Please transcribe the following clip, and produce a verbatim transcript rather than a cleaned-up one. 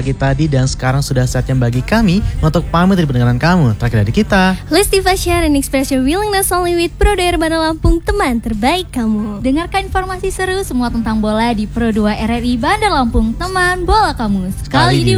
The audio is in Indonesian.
pagi tadi dan sekarang sudah saatnya bagi kami untuk pamit dari pendengaran kamu. Terakhir dari kita, Lesti Fasya and express your willingness only with Pro dua R Bandar Lampung, teman terbaik kamu. Dengarkan informasi seru semua tentang bola di Pro dua R R I Bandar Lampung, teman bola kamu. Sekali di